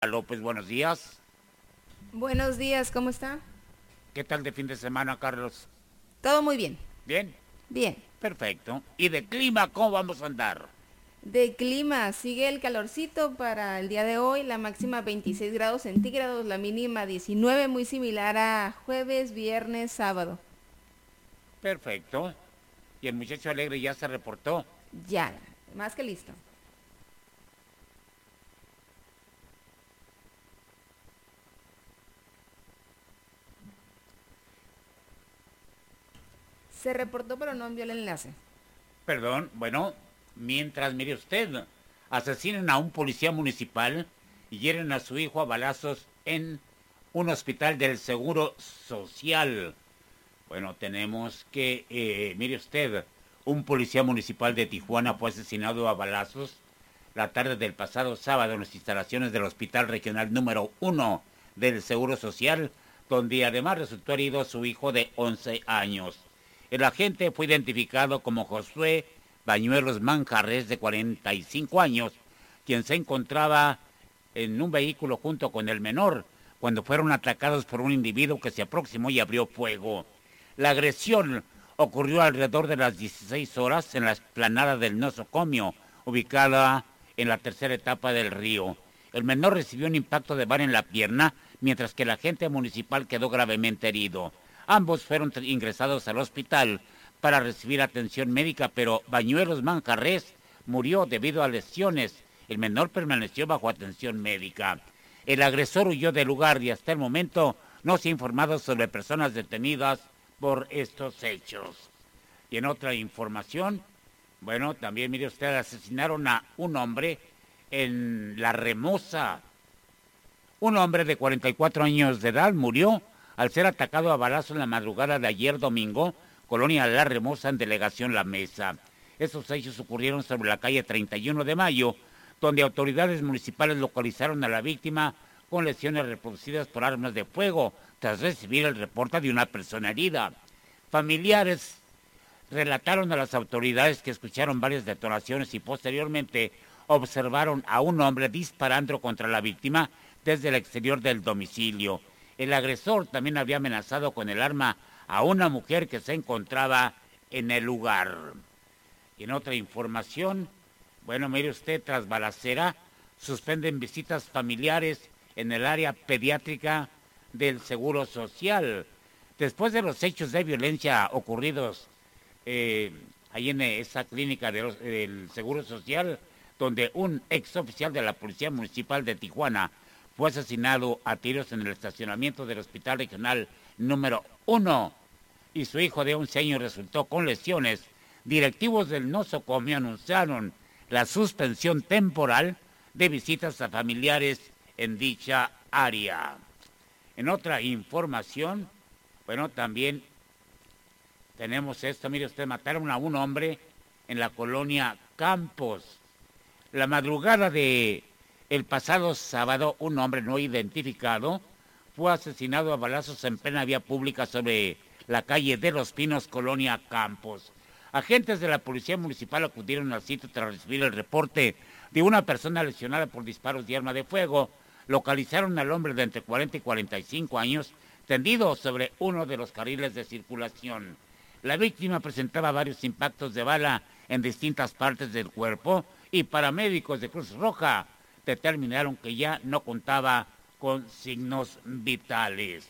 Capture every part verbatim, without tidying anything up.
López, buenos días. Buenos días, ¿cómo está? ¿Qué tal de fin de semana, Carlos? Todo muy bien. ¿Bien? Bien. Perfecto. ¿Y de clima, cómo vamos a andar? De clima, sigue el calorcito para el día de hoy, la máxima veintiséis grados centígrados, la mínima diecinueve, muy similar a jueves, viernes, sábado. Perfecto. ¿Y el muchacho alegre ya se reportó? Ya, más que listo. Se reportó pero no envió el enlace. Perdón, bueno, mientras, mire usted, asesinan a un policía municipal y hieren a su hijo a balazos en un hospital del Seguro Social. Bueno, tenemos que, eh, mire usted, un policía municipal de Tijuana fue asesinado a balazos la tarde del pasado sábado en las instalaciones del Hospital Regional número uno del Seguro Social, donde además resultó herido su hijo de once años. El agente fue identificado como Josué Bañuelos Manjarres, de cuarenta y cinco años, quien se encontraba en un vehículo junto con el menor, cuando fueron atacados por un individuo que se aproximó y abrió fuego. La agresión ocurrió alrededor de las dieciséis horas en la explanada del nosocomio, ubicada en la tercera etapa del río. El menor recibió un impacto de bala en la pierna, mientras que el agente municipal quedó gravemente herido. Ambos fueron ingresados al hospital para recibir atención médica, pero Bañuelos Manjarres murió debido a lesiones. El menor permaneció bajo atención médica. El agresor huyó del lugar y hasta el momento no se ha informado sobre personas detenidas por estos hechos. Y en otra información, bueno, también mire usted, asesinaron a un hombre en La Remosa. Un hombre de cuarenta y cuatro años de edad murió al ser atacado a balazo en la madrugada de ayer domingo, colonia La Remosa, en delegación La Mesa. Esos hechos ocurrieron sobre la calle treinta y uno de mayo, donde autoridades municipales localizaron a la víctima con lesiones reproducidas por armas de fuego, tras recibir el reporte de una persona herida. Familiares relataron a las autoridades que escucharon varias detonaciones y posteriormente observaron a un hombre disparando contra la víctima desde el exterior del domicilio. El agresor también había amenazado con el arma a una mujer que se encontraba en el lugar. Y en otra información, bueno, mire usted, tras balacera, suspenden visitas familiares en el área pediátrica del Seguro Social. Después de los hechos de violencia ocurridos eh, ahí en esa clínica de los, del Seguro Social, donde un ex oficial de la Policía Municipal de Tijuana fue asesinado a tiros en el estacionamiento del Hospital Regional número uno y su hijo de once años resultó con lesiones. Directivos del nosocomio anunciaron la suspensión temporal de visitas a familiares en dicha área. En otra información, bueno, también tenemos esto, mire usted, mataron a un hombre en la colonia Campos. La madrugada de el pasado sábado, un hombre no identificado fue asesinado a balazos en plena vía pública sobre la calle de Los Pinos, colonia Campos. Agentes de la Policía Municipal acudieron al sitio tras recibir el reporte de una persona lesionada por disparos de arma de fuego. Localizaron al hombre de entre cuarenta y cuarenta y cinco años tendido sobre uno de los carriles de circulación. La víctima presentaba varios impactos de bala en distintas partes del cuerpo y paramédicos de Cruz Roja determinaron que ya no contaba con signos vitales.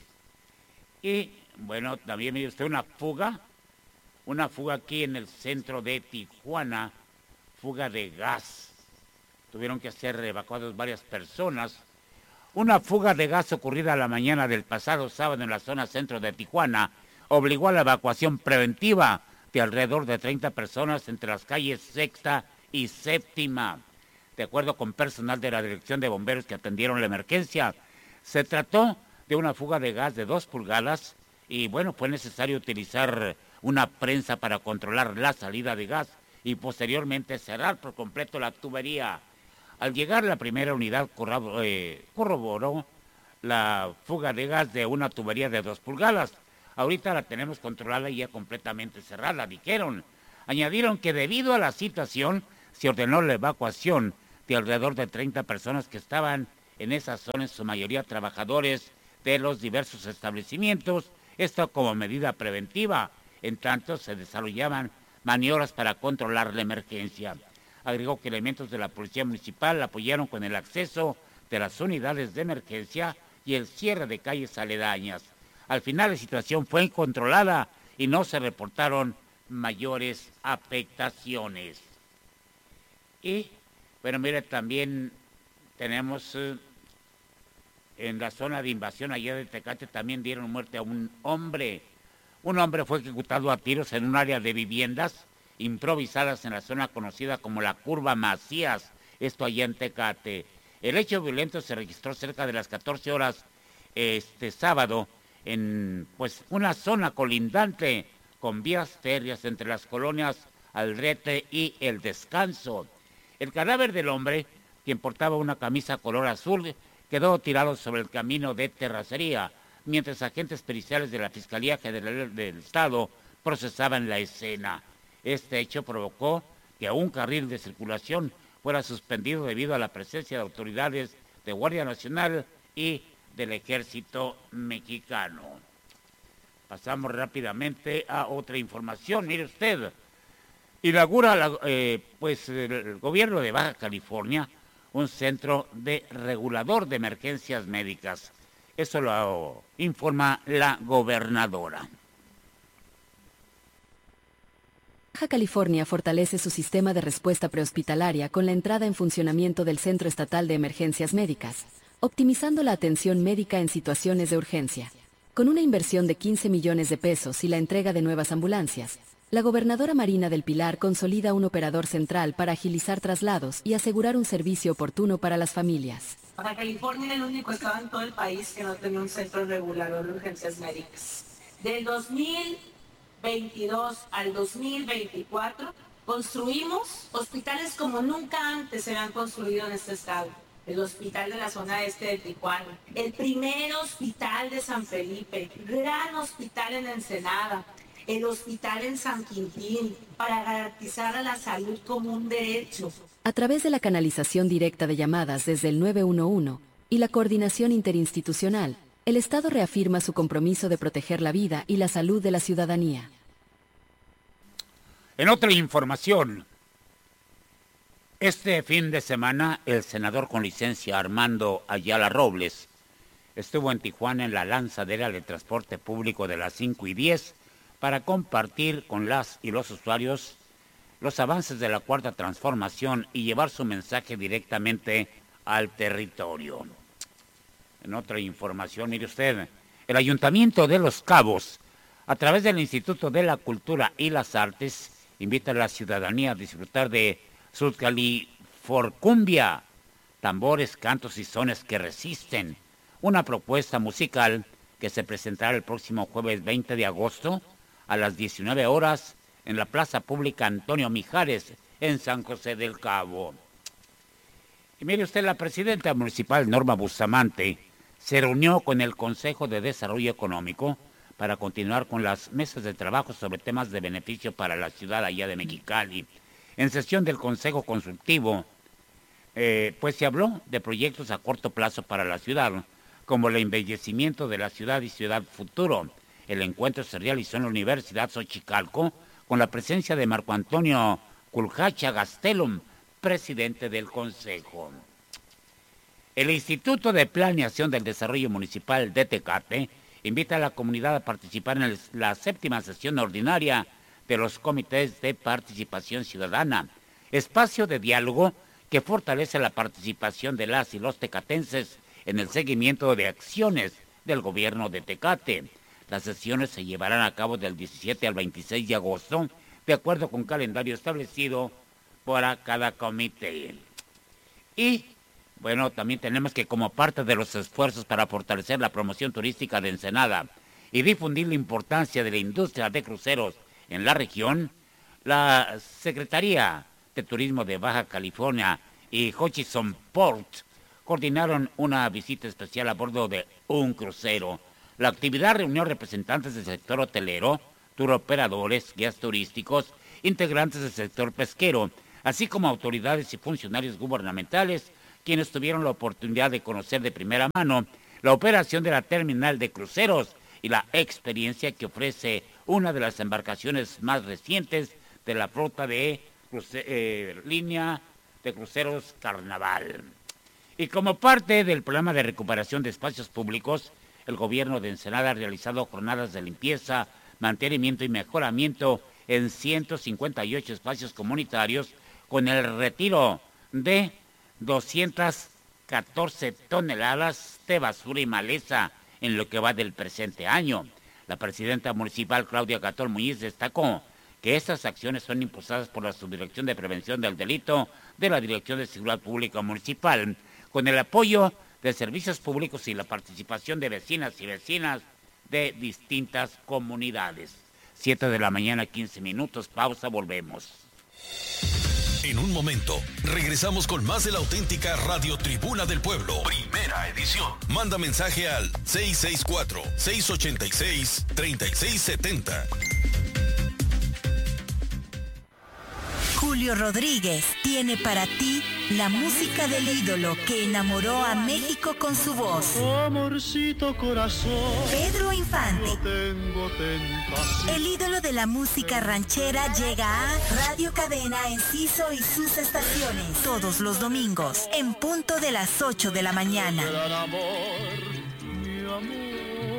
Y bueno, también mire usted una fuga, una fuga aquí en el centro de Tijuana, fuga de gas. Tuvieron que ser evacuadas varias personas. Una fuga de gas ocurrida la mañana del pasado sábado en la zona centro de Tijuana obligó a la evacuación preventiva de alrededor de treinta personas entre las calles Sexta y Séptima. De acuerdo con personal de la Dirección de Bomberos que atendieron la emergencia, se trató de una fuga de gas de dos pulgadas y bueno, fue necesario utilizar una prensa para controlar la salida de gas y posteriormente cerrar por completo la tubería. Al llegar la primera unidad corroboró la fuga de gas de una tubería de dos pulgadas. Ahorita la tenemos controlada y ya completamente cerrada, dijeron. Añadieron que debido a la situación se ordenó la evacuación de alrededor de treinta personas que estaban en esa zona en su mayoría trabajadores de los diversos establecimientos, esto como medida preventiva. En tanto, se desarrollaban maniobras para controlar la emergencia. Agregó que elementos de la Policía Municipal apoyaron con el acceso de las unidades de emergencia y el cierre de calles aledañas. Al final la situación fue controlada y no se reportaron mayores afectaciones. Y, bueno, mire, también tenemos eh, en la zona de invasión allá de Tecate también dieron muerte a un hombre. Un hombre fue ejecutado a tiros en un área de viviendas improvisadas en la zona conocida como la Curva Macías, esto allá en Tecate. El hecho violento se registró cerca de las catorce horas este sábado en pues una zona colindante con vías férreas entre las colonias Aldrete y El Descanso. El cadáver del hombre, quien portaba una camisa color azul, quedó tirado sobre el camino de terracería, mientras agentes periciales de la Fiscalía General del Estado procesaban la escena. Este hecho provocó que un carril de circulación fuera suspendido debido a la presencia de autoridades de Guardia Nacional y del Ejército Mexicano. Pasamos rápidamente a otra información. Mire usted, inaugura la, eh, pues el gobierno de Baja California un centro de regulador de emergencias médicas. Eso lo informa la gobernadora. Baja California fortalece su sistema de respuesta prehospitalaria con la entrada en funcionamiento del Centro Estatal de Emergencias Médicas, optimizando la atención médica en situaciones de urgencia. Con una inversión de quince millones de pesos y la entrega de nuevas ambulancias, la gobernadora Marina del Pilar consolida un operador central para agilizar traslados y asegurar un servicio oportuno para las familias. Baja California es el único estado en todo el país que no tenía un centro regulador de urgencias médicas. Del dos mil veintidós al dos mil veinticuatro construimos hospitales como nunca antes se han construido en este estado. El hospital de la zona este de Tijuana, el primer hospital de San Felipe, gran hospital en Ensenada, el hospital en San Quintín, para garantizar a la salud como un derecho. A través de la canalización directa de llamadas desde el nueve uno uno y la coordinación interinstitucional, el Estado reafirma su compromiso de proteger la vida y la salud de la ciudadanía. En otra información, este fin de semana el senador con licencia Armando Ayala Robles estuvo en Tijuana en la lanzadera de transporte público de las cinco y diez para compartir con las y los usuarios los avances de la Cuarta Transformación y llevar su mensaje directamente al territorio. En otra información, mire usted, el Ayuntamiento de Los Cabos, a través del Instituto de la Cultura y las Artes, invita a la ciudadanía a disfrutar de Sudcaliforcumbia, tambores, cantos y sones que resisten, una propuesta musical que se presentará el próximo jueves veinte de agosto a las diecinueve horas en la Plaza Pública Antonio Mijares, en San José del Cabo. Y mire usted, la presidenta municipal Norma Bustamante se reunió con el Consejo de Desarrollo Económico para continuar con las mesas de trabajo sobre temas de beneficio para la ciudad allá de Mexicali. En sesión del Consejo Consultivo, eh, pues se habló de proyectos a corto plazo para la ciudad, como el embellecimiento de la ciudad y ciudad futuro. El encuentro se realizó en la Universidad Xochicalco con la presencia de Marco Antonio Culjacha Gastelum, presidente del Consejo. El Instituto de Planeación del Desarrollo Municipal de Tecate invita a la comunidad a participar en el, la séptima sesión ordinaria de los comités de participación ciudadana, espacio de diálogo que fortalece la participación de las y los tecatenses en el seguimiento de acciones del gobierno de Tecate. Las sesiones se llevarán a cabo del diecisiete al veintiséis de agosto, de acuerdo con calendario establecido para cada comité. Y, bueno, también tenemos que como parte de los esfuerzos para fortalecer la promoción turística de Ensenada y difundir la importancia de la industria de cruceros en la región, la Secretaría de Turismo de Baja California y Hutchison Port coordinaron una visita especial a bordo de un crucero. La actividad reunió representantes del sector hotelero, turoperadores, guías turísticos, integrantes del sector pesquero, así como autoridades y funcionarios gubernamentales quienes tuvieron la oportunidad de conocer de primera mano la operación de la terminal de cruceros y la experiencia que ofrece una de las embarcaciones más recientes de la flota de cruce- eh, línea de cruceros Carnaval. Y como parte del programa de recuperación de espacios públicos, el gobierno de Ensenada ha realizado jornadas de limpieza, mantenimiento y mejoramiento en ciento cincuenta y ocho espacios comunitarios con el retiro de doscientas catorce toneladas de basura y maleza en lo que va del presente año. La presidenta municipal Claudia Gatol Muñiz destacó que estas acciones son impulsadas por la Subdirección de Prevención del Delito de la Dirección de Seguridad Pública Municipal, con el apoyo de servicios públicos y la participación de vecinas y vecinas de distintas comunidades. Siete de la mañana, quince minutos, pausa, volvemos. En un momento, regresamos con más de la auténtica Radio Tribuna del Pueblo. Primera edición. Manda mensaje al seis seis cuatro, seis ocho seis, tres seis siete cero. Julio Rodríguez tiene para ti la música del ídolo que enamoró a México con su voz. Amorcito corazón, Pedro Infante. no tengo tentación. El ídolo de la música ranchera llega a Radio Cadena Enciso y sus estaciones. Todos los domingos, en punto de las ocho de la mañana. Gran amor, mi amor.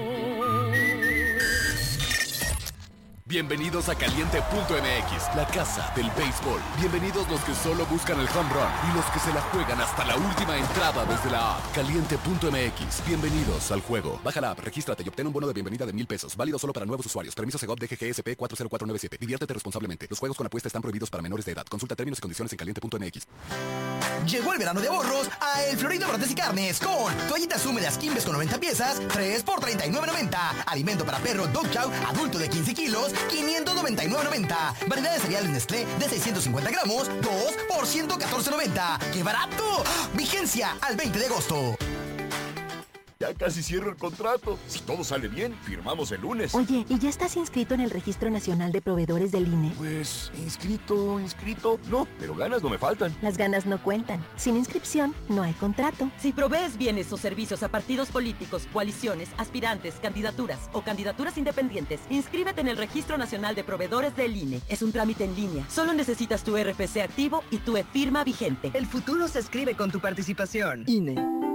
Bienvenidos a Caliente punto M X, la casa del béisbol. Bienvenidos los que solo buscan el home run y los que se la juegan hasta la última entrada desde la app. Caliente punto M X, bienvenidos al juego. Baja la app, regístrate y obtén un bono de bienvenida de mil pesos. Válido solo para nuevos usuarios. Permiso Segov D G G S P cuatro cero cuatro nueve siete. Diviértete responsablemente. Los juegos con apuesta están prohibidos para menores de edad. Consulta términos y condiciones en caliente punto M X. Llegó el verano de ahorros a El Florido Brotes y Carnes con toallitas húmedas Kimbes con noventa piezas, tres por treinta y nueve noventa. Alimento para perro Dog Chow adulto de quince kilos, quinientos noventa y nueve noventa. Variedad de cereales Nestlé de seiscientos cincuenta gramos, dos por ciento catorce noventa. ¡Qué barato! Vigencia al veinte de agosto. Ya casi cierro el contrato. Si todo sale bien, firmamos el lunes. Oye, ¿y ya estás inscrito en el Registro Nacional de Proveedores del I N E? Pues, inscrito, inscrito. No, pero ganas no me faltan. Las ganas no cuentan. Sin inscripción, no hay contrato. Si provees bienes o servicios a partidos políticos, coaliciones, aspirantes, candidaturas o candidaturas independientes, inscríbete en el Registro Nacional de Proveedores del I N E. Es un trámite en línea. Solo necesitas tu R F C activo y tu e-firma vigente. El futuro se escribe con tu participación. I N E.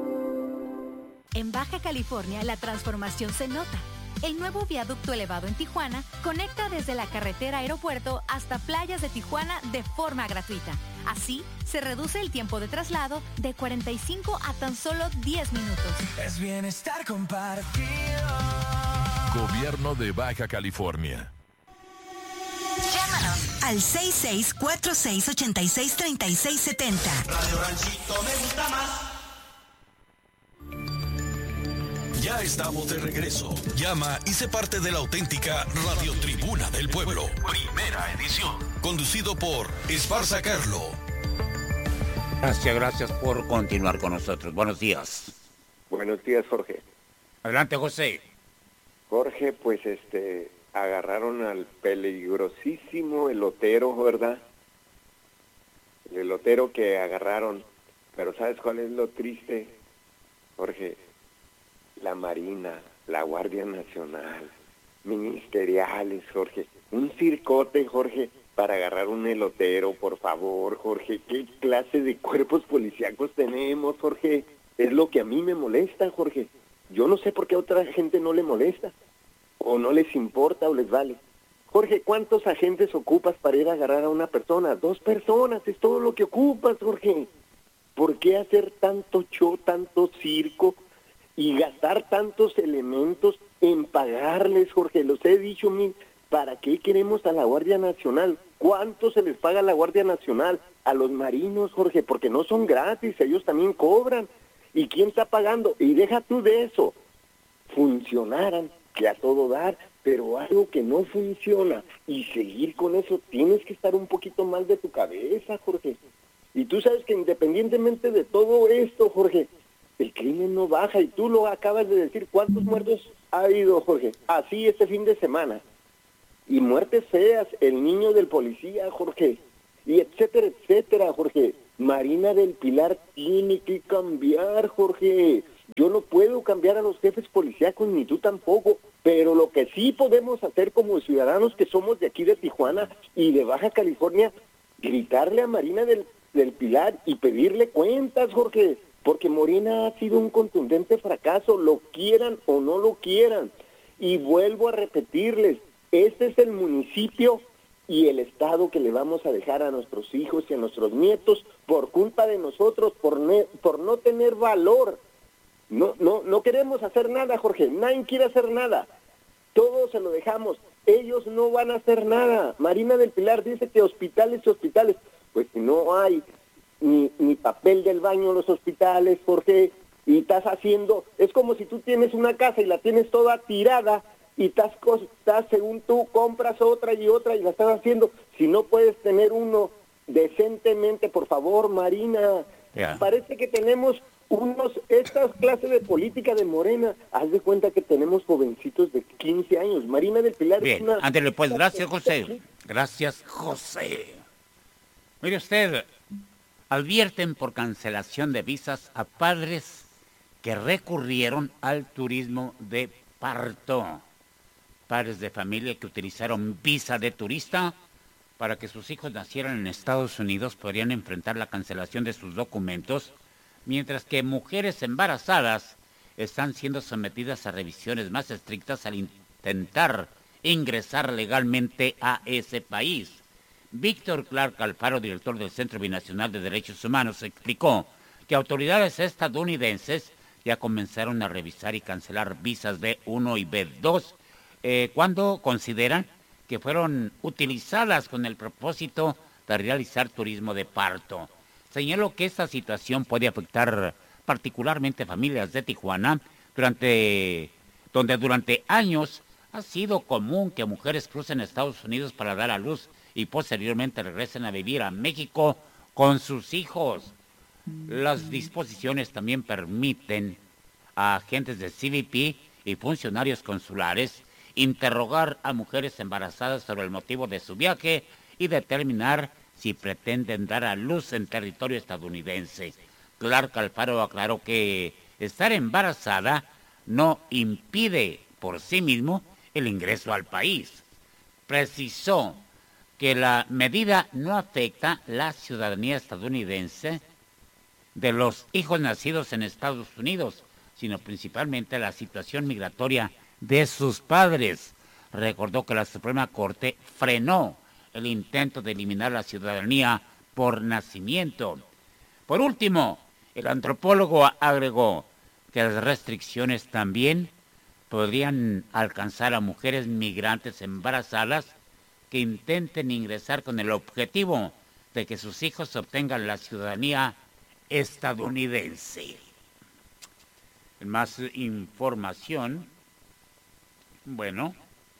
En Baja California, la transformación se nota. El nuevo viaducto elevado en Tijuana conecta desde la carretera aeropuerto hasta playas de Tijuana de forma gratuita. Así, se reduce el tiempo de traslado de cuarenta y cinco a tan solo diez minutos. Es bienestar compartido. Gobierno de Baja California. Llámanos al seis seis cuatro seis ocho seis tres seis siete cero. Radio Ranchito me gusta más. Ya estamos de regreso. Llama y sé parte de la auténtica Radio Tribuna del Pueblo. Primera edición. Conducido por Esparza Carlo. Gracias, gracias por continuar con nosotros. Buenos días. Buenos días, Jorge. Adelante, José. Jorge, pues este, agarraron al peligrosísimo elotero, ¿verdad? El elotero que agarraron. Pero ¿sabes cuál es lo triste, Jorge? La Marina, la Guardia Nacional, ministeriales, Jorge. Un circote, Jorge, para agarrar un elotero, por favor, Jorge. ¿Qué clase de cuerpos policíacos tenemos, Jorge? Es lo que a mí me molesta, Jorge. Yo no sé por qué a otra gente no le molesta, o no les importa, o les vale. Jorge, ¿cuántos agentes ocupas para ir a agarrar a una persona? Dos personas, es todo lo que ocupas, Jorge. ¿Por qué hacer tanto show, tanto circo? Y gastar tantos elementos en pagarles, Jorge, los he dicho mil, ¿para qué queremos a la Guardia Nacional? ¿Cuánto se les paga a la Guardia Nacional? A los marinos, Jorge, porque no son gratis, ellos también cobran. ¿Y quién está pagando? Y deja tú de eso, funcionaran, que a todo dar, pero algo que no funciona, y seguir con eso, tienes que estar un poquito mal de tu cabeza, Jorge. Y tú sabes que independientemente de todo esto, Jorge, el crimen no baja, y tú lo acabas de decir. ¿Cuántos muertos ha habido, Jorge? Así este fin de semana. Y muertes feas, el niño del policía, Jorge. Y etcétera, etcétera, Jorge. Marina del Pilar tiene que cambiar, Jorge. Yo no puedo cambiar a los jefes policíacos, ni tú tampoco, pero lo que sí podemos hacer como ciudadanos que somos de aquí de Tijuana y de Baja California, gritarle a Marina del, del Pilar y pedirle cuentas, Jorge, porque Morena ha sido un contundente fracaso, lo quieran o no lo quieran. Y vuelvo a repetirles, este es el municipio y el estado que le vamos a dejar a nuestros hijos y a nuestros nietos por culpa de nosotros, por, ne- por no tener valor. No, no, no queremos hacer nada, Jorge, nadie quiere hacer nada. Todo se lo dejamos, ellos no van a hacer nada. Marina del Pilar dice que hospitales y hospitales, pues si no hay ni, ni papel del baño en los hospitales, Jorge, y estás haciendo, es como si tú tienes una casa y la tienes toda tirada, y estás, estás según tú, compras otra y otra y la estás haciendo. Si no puedes tener uno decentemente, por favor, Marina, yeah. Parece que tenemos unos, estas clases de política de Morena, haz de cuenta que tenemos jovencitos de quince años. Marina del Pilar Bien, es una... ándele pues, gracias José. Gracias José. Mire usted, advierten por cancelación de visas a padres que recurrieron al turismo de parto. Padres de familia que utilizaron visa de turista para que sus hijos nacieran en Estados Unidos podrían enfrentar la cancelación de sus documentos, mientras que mujeres embarazadas están siendo sometidas a revisiones más estrictas al intentar ingresar legalmente a ese país. Víctor Clark Alfaro, director del Centro Binacional de Derechos Humanos, explicó que autoridades estadounidenses ya comenzaron a revisar y cancelar visas B uno y B dos eh, cuando consideran que fueron utilizadas con el propósito de realizar turismo de parto. Señaló que esta situación puede afectar particularmente a familias de Tijuana, durante, donde durante años ha sido común que mujeres crucen Estados Unidos para dar a luz y posteriormente regresen a vivir a México con sus hijos. Las disposiciones también permiten a agentes de C B P y funcionarios consulares interrogar a mujeres embarazadas sobre el motivo de su viaje y determinar si pretenden dar a luz en territorio estadounidense. Clark Alfaro aclaró que estar embarazada no impide por sí mismo el ingreso al país. Precisó que la medida no afecta la ciudadanía estadounidense de los hijos nacidos en Estados Unidos, sino principalmente la situación migratoria de sus padres. Recordó que la Suprema Corte frenó el intento de eliminar la ciudadanía por nacimiento. Por último, el antropólogo agregó que las restricciones también podrían alcanzar a mujeres migrantes embarazadas que intenten ingresar con el objetivo de que sus hijos obtengan la ciudadanía estadounidense. Más información. Bueno,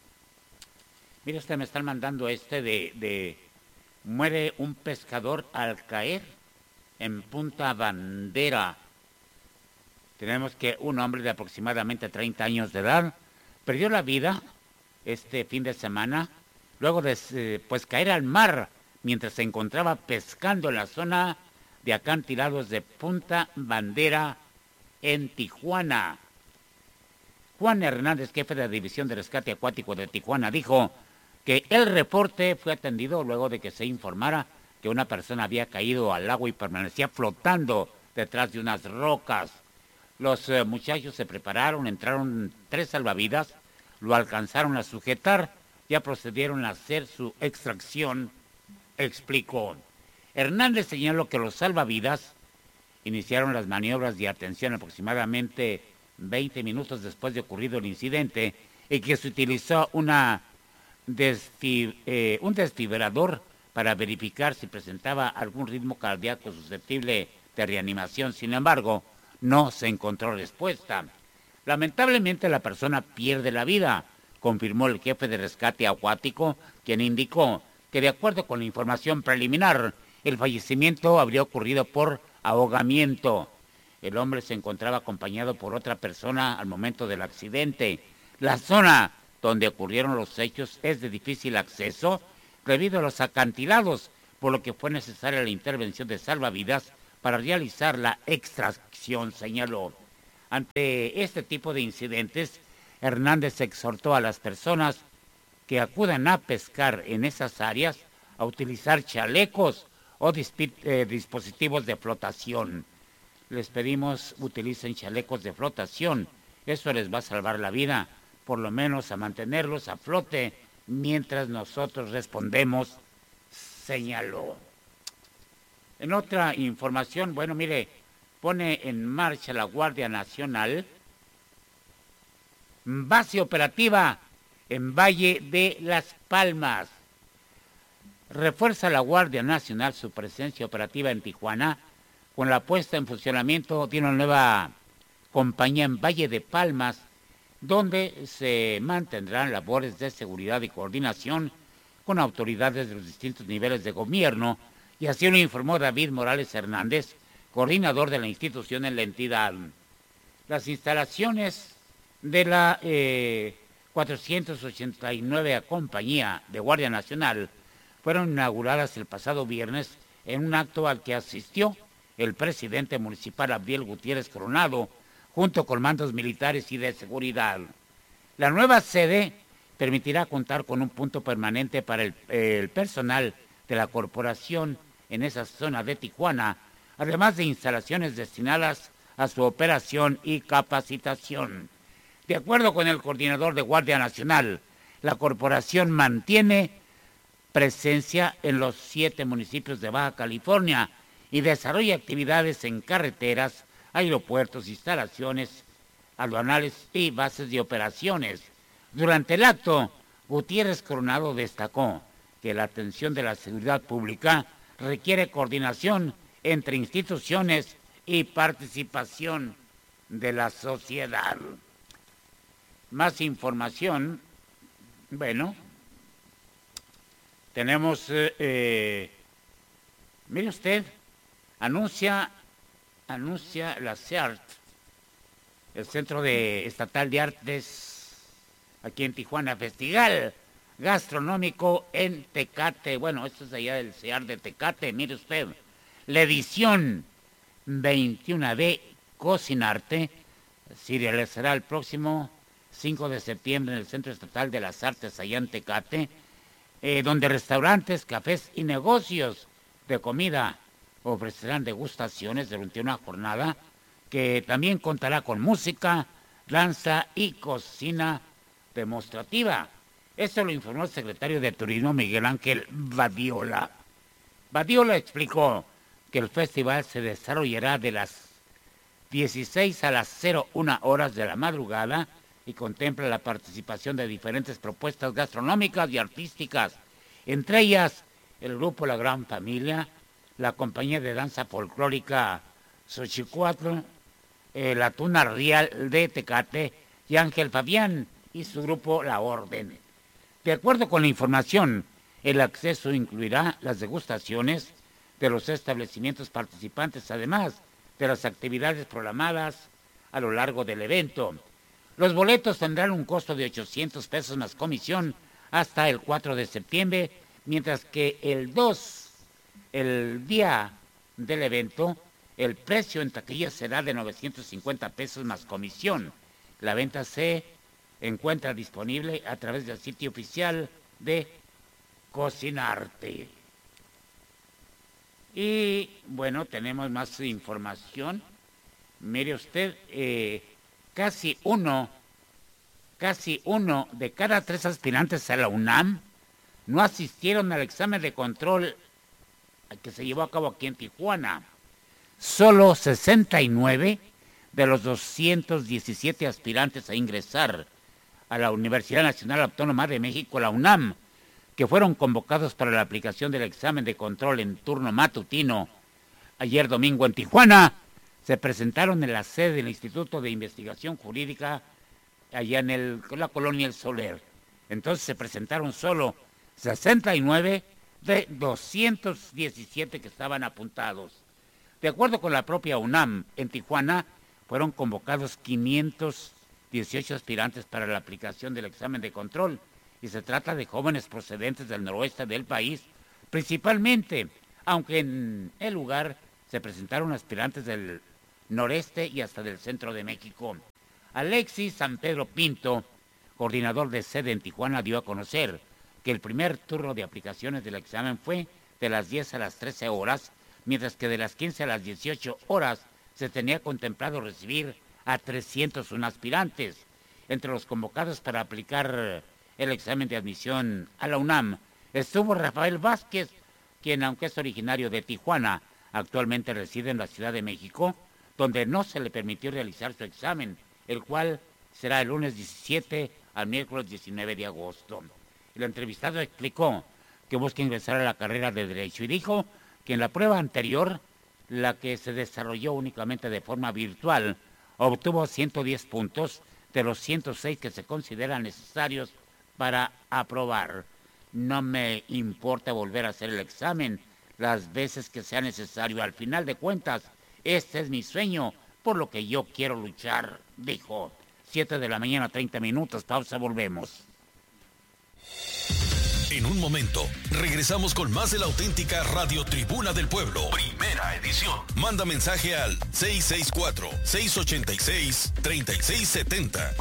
mire usted, me están mandando este de, de muere un pescador al caer en Punta Bandera. Tenemos que un hombre de aproximadamente treinta años de edad perdió la vida este fin de semana luego de pues caer al mar mientras se encontraba pescando en la zona de acantilados de Punta Bandera en Tijuana. Juan Hernández, jefe de la División de Rescate Acuático de Tijuana, dijo que el reporte fue atendido luego de que se informara que una persona había caído al agua y permanecía flotando detrás de unas rocas. Los eh, muchachos se prepararon, entraron tres salvavidas, lo alcanzaron a sujetar, ya procedieron a hacer su extracción, explicó. Hernández señaló que los salvavidas iniciaron las maniobras de atención aproximadamente veinte minutos después de ocurrido el incidente y que se utilizó una desfib- eh, un desfibrilador para verificar si presentaba algún ritmo cardíaco susceptible de reanimación. Sin embargo, no se encontró respuesta. Lamentablemente la persona pierde la vida, confirmó el jefe de rescate acuático, quien indicó que de acuerdo con la información preliminar, el fallecimiento habría ocurrido por ahogamiento. El hombre se encontraba acompañado por otra persona al momento del accidente. La zona donde ocurrieron los hechos es de difícil acceso debido a los acantilados, por lo que fue necesaria la intervención de salvavidas para realizar la extracción, señaló. Ante este tipo de incidentes, Hernández exhortó a las personas que acudan a pescar en esas áreas a utilizar chalecos o disp- eh, dispositivos de flotación. Les pedimos utilicen chalecos de flotación, eso les va a salvar la vida, por lo menos a mantenerlos a flote mientras nosotros respondemos, señaló. En otra información, bueno, mire, pone en marcha la Guardia Nacional base operativa en Valle de las Palmas. Refuerza la Guardia Nacional su presencia operativa en Tijuana con la puesta en funcionamiento de una nueva compañía en Valle de Palmas, donde se mantendrán labores de seguridad y coordinación con autoridades de los distintos niveles de gobierno, y así lo informó David Morales Hernández, coordinador de la institución en la entidad. Las instalaciones de la eh, cuatrocientos ochenta y nueve Compañía de Guardia Nacional fueron inauguradas el pasado viernes en un acto al que asistió el presidente municipal Abdiel Gutiérrez Coronado, junto con mandos militares y de seguridad. La nueva sede permitirá contar con un punto permanente para el, el personal de la corporación en esa zona de Tijuana, además de instalaciones destinadas a su operación y capacitación. De acuerdo con el coordinador de Guardia Nacional, la corporación mantiene presencia en los siete municipios de Baja California y desarrolla actividades en carreteras, aeropuertos, instalaciones aduanales y bases de operaciones. Durante el acto, Gutiérrez Coronado destacó que la atención de la seguridad pública requiere coordinación entre instituciones y participación de la sociedad. Más información, bueno, tenemos, eh, eh, mire usted, anuncia, anuncia la C E A R T, el Centro de Estatal de Artes, aquí en Tijuana, Festival Gastronómico en Tecate. Bueno, esto es allá del C E A R de Tecate, mire usted, la edición veintiuno de Cocinarte se realizará el próximo cinco de septiembre en el Centro Estatal de las Artes allá en Tecate, eh, donde restaurantes, cafés y negocios de comida ofrecerán degustaciones durante una jornada que también contará con música, danza y cocina demostrativa. Esto lo informó el secretario de Turismo Miguel Ángel Badiola. Badiola explicó que el festival se desarrollará de las dieciséis a las cero una horas de la madrugada y contempla la participación de diferentes propuestas gastronómicas y artísticas, entre ellas el grupo La Gran Familia, la compañía de danza folclórica Xochicuatl, eh, la Tuna Real de Tecate y Ángel Fabián y su grupo La Orden. De acuerdo con la información, el acceso incluirá las degustaciones de los establecimientos participantes, además de las actividades programadas a lo largo del evento. Los boletos tendrán un costo de ochocientos pesos más comisión hasta el cuatro de septiembre, mientras que el dos, el día del evento, el precio en taquilla será de novecientos cincuenta pesos más comisión. La venta se encuentra disponible a través del sitio oficial de Cocinarte. Y bueno, tenemos más información. Mire usted, eh, casi uno, casi uno de cada tres aspirantes a la UNAM no asistieron al examen de control que se llevó a cabo aquí en Tijuana. Solo sesenta y nueve de los doscientos diecisiete aspirantes a ingresar a la Universidad Nacional Autónoma de México, la UNAM, que fueron convocados para la aplicación del examen de control en turno matutino ayer domingo en Tijuana, se presentaron en la sede del Instituto de Investigación Jurídica allá en el, la colonia El Soler. Entonces se presentaron solo sesenta y nueve de doscientos diecisiete que estaban apuntados. De acuerdo con la propia UNAM, en Tijuana fueron convocados quinientos dieciocho aspirantes para la aplicación del examen de control, y se trata de jóvenes procedentes del noroeste del país, principalmente, aunque en el lugar se presentaron aspirantes del noreste y hasta del centro de México. Alexis San Pedro Pinto, coordinador de sede en Tijuana, dio a conocer que el primer turno de aplicaciones del examen fue de las diez a las trece horas, mientras que de las quince a las dieciocho horas se tenía contemplado recibir a trescientos uno aspirantes. Entre los convocados para aplicar el examen de admisión a la UNAM estuvo Rafael Vázquez, quien, aunque es originario de Tijuana, actualmente reside en la Ciudad de México, donde no se le permitió realizar su examen, el cual será el lunes diecisiete al miércoles diecinueve de agosto. El entrevistado explicó que busca ingresar a la carrera de Derecho y dijo que en la prueba anterior, la que se desarrolló únicamente de forma virtual, obtuvo ciento diez puntos de los ciento seis que se consideran necesarios para aprobar. No me importa volver a hacer el examen las veces que sea necesario. Al final de cuentas, este es mi sueño, por lo que yo quiero luchar, dijo. siete de la mañana, treinta minutos, pausa, volvemos. En un momento, regresamos con más de la auténtica Radio Tribuna del Pueblo. Primera edición. Manda mensaje al seis seis cuatro, seis ocho seis, tres seis siete cero.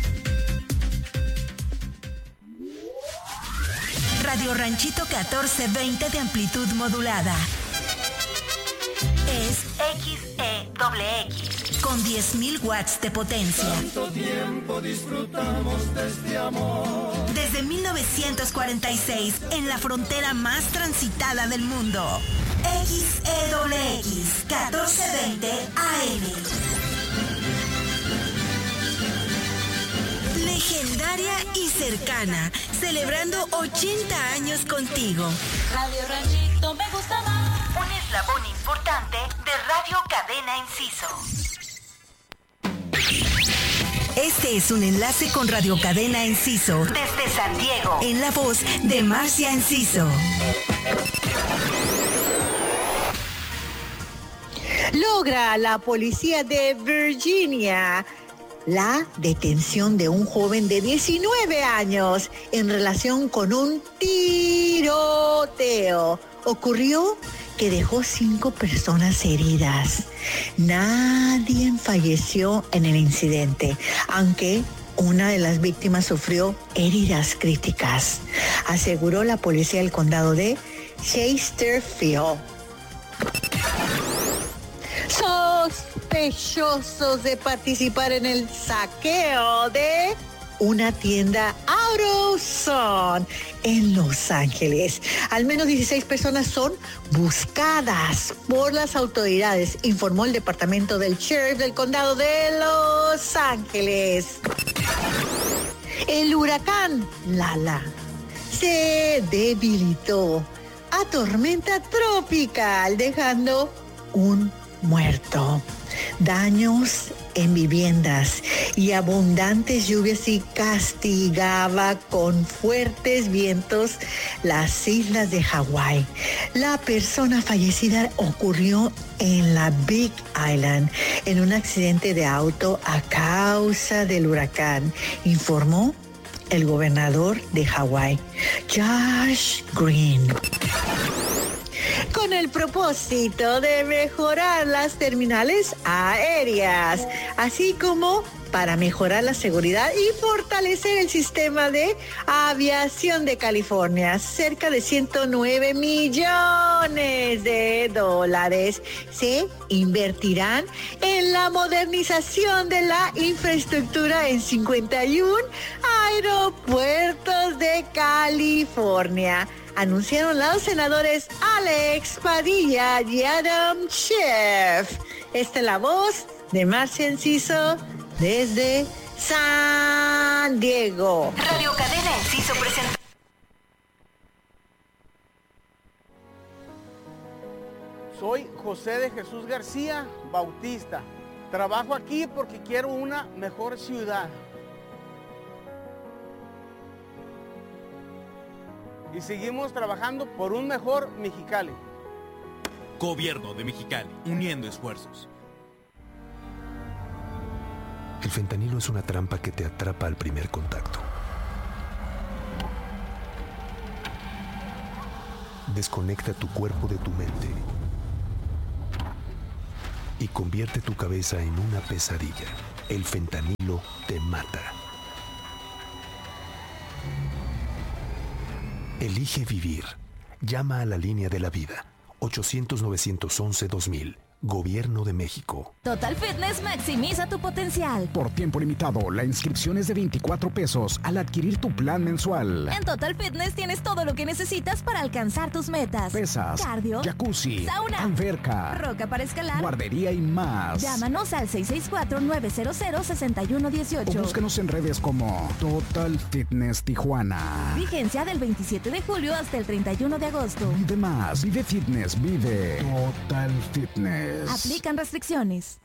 Radio Ranchito catorce veinte de amplitud modulada. Es X E X con diez mil watts de potencia. Tanto tiempo disfrutamos de este amor. Desde mil novecientos cuarenta y seis, en la frontera más transitada del mundo. X E X catorce veinte A M. Legendaria y cercana, celebrando ochenta años contigo. Radio Ranchito me gusta más. Un eslabón importante de Radio Cadena Enciso. Este es un enlace con Radio Cadena Enciso desde San Diego, en la voz de Marcia Enciso. Logra la policía de Virginia la detención de un joven de diecinueve años en relación con un tiroteo. Ocurrió que dejó cinco personas heridas. Nadie falleció en el incidente, aunque una de las víctimas sufrió heridas críticas, aseguró la policía del condado de Chesterfield. Sospechosos de participar en el saqueo de una tienda AutoZone en Los Ángeles. Al menos dieciséis personas son buscadas por las autoridades, informó el departamento del sheriff del condado de Los Ángeles. El huracán Lala se debilitó a tormenta tropical, dejando un muerto, daños en viviendas y abundantes lluvias, y castigaba con fuertes vientos las islas de Hawái. La persona fallecida ocurrió en la Big Island en un accidente de auto a causa del huracán, informó el gobernador de Hawái, Josh Green. Con el propósito de mejorar las terminales aéreas, así como para mejorar la seguridad y fortalecer el sistema de aviación de California. Cerca de ciento nueve millones de dólares se invertirán en la modernización de la infraestructura en cincuenta y uno aeropuertos de California, anunciaron los senadores Alex Padilla y Adam Schiff. Esta es la voz de Marcia Enciso desde San Diego. Radio Cadena Enciso presenta. Soy José de Jesús García Bautista. Trabajo aquí porque quiero una mejor ciudad. Y seguimos trabajando por un mejor Mexicali. Gobierno de Mexicali, uniendo esfuerzos. El fentanilo es una trampa que te atrapa al primer contacto. desconecta tu cuerpo de tu mente y convierte tu cabeza en una pesadilla. El fentanilo te mata. Elige vivir. Llama a la línea de la vida. ochocientos, novecientos once, dos mil. Gobierno de México. Total Fitness maximiza tu potencial. Por tiempo limitado, la inscripción es de veinticuatro pesos al adquirir tu plan mensual. En Total Fitness tienes todo lo que necesitas para alcanzar tus metas. Pesas, cardio, jacuzzi, sauna, alberca, roca para escalar, guardería y más. Llámanos al seis seis cuatro, nueve cero cero, seis uno uno ocho. O búscanos en redes como Total Fitness Tijuana. Vigencia del veintisiete de julio hasta el treinta y uno de agosto. Vive más, vive fitness, vive Total Fitness. Aplican restricciones.